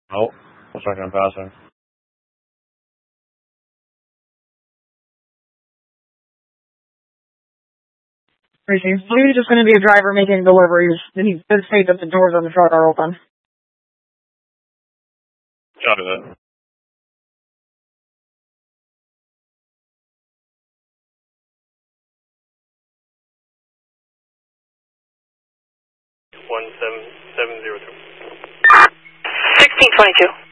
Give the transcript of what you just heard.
Oh, looks like I'm passing. Tracy, so you're just going to be a driver making deliveries. And he did state that the doors on the truck are open. Copy that. One 7 7 0 2. 1622.